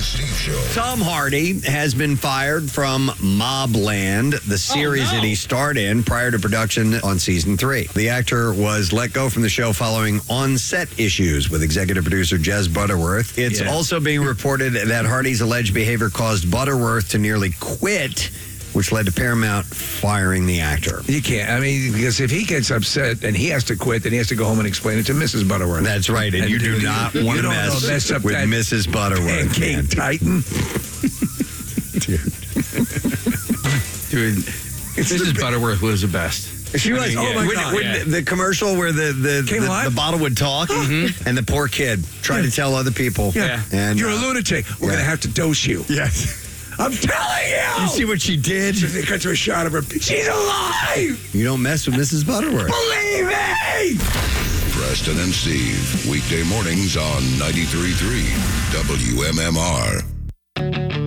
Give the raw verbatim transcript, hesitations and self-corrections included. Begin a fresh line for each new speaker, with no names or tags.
Steve Show.
Tom Hardy has been fired from Mobland, the series
Oh, no.
that he starred in prior to production on season three. The actor was let go from the show following on-set issues with executive producer Jez Butterworth. It's
Yeah.
also being reported that Hardy's alleged behavior caused Butterworth to nearly quit, which led to Paramount firing the actor.
You can't. I mean, because if he gets upset and he has to quit, then he has to go home and explain it to Missus Butterworth.
That's right, and,
And
you do
dude,
not
you
want to
don't
mess,
wanna mess up
with
that
Missus Butterworth.
Pancake
man.
Titan.
Dude, Missus Butterworth was the best.
She was.
mean,
oh
yeah.
my
When-
God!
when
the, the commercial where the the,
Came
the,
alive?
the bottle would talk, and the poor kid tried to tell other people.
Yeah.
And
You're a
uh,
lunatic. We're
yeah.
going to have to dose you.
yes.
I'm telling you.
You see what she did?
They cut to a shot of her. She's alive.
You don't mess with Missus Butterworth.
Believe me.
Preston and Steve, weekday mornings on ninety-three point three W M M R.